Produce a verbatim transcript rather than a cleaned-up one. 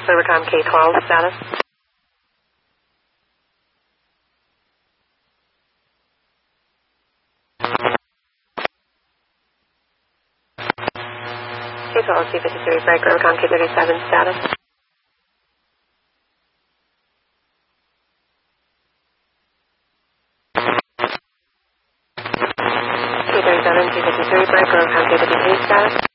Silvercom K twelve, status. K twelve, C fifty-three, break, Silvercom K thirty-seven, status. K thirty-seven, C fifty-three, break, Silvercom K fifty-three, status.